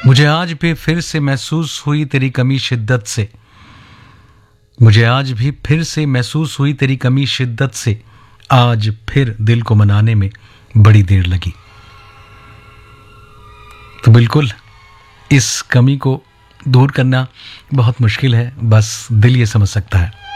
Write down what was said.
मुझे आज भी फिर से महसूस हुई तेरी कमी शिद्दत से, मुझे आज भी फिर से महसूस हुई तेरी कमी शिद्दत से, आज फिर दिल को मनाने में बड़ी देर लगी। तो बिल्कुल इस कमी को दूर करना बहुत मुश्किल है, बस दिल ये समझ सकता है।